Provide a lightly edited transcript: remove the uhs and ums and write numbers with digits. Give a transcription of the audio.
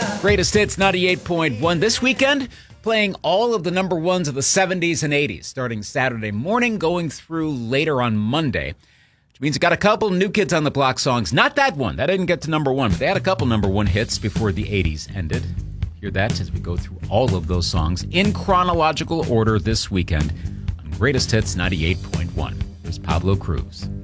Greatest Hits 98.1 this weekend, playing all of the number ones of the 70s and 80s, starting Saturday morning, going through later on Monday. Which means you got a couple New Kids on the Block songs. Not that one. That didn't get to number one, but they had a couple number one hits before the 80s ended. Hear that as we go through all of those songs in chronological order this weekend on Greatest Hits 98.1. There's Pablo Cruz.